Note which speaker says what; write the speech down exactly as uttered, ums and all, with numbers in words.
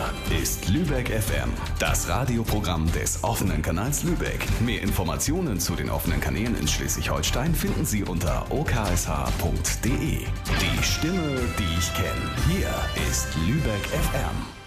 Speaker 1: ist Lübeck F M, das Radioprogramm des offenen Kanals Lübeck. Mehr Informationen zu den offenen Kanälen in Schleswig-Holstein finden Sie unter o k s h punkt d e. Die Stimme, die ich kenne. Hier ist Lübeck F M.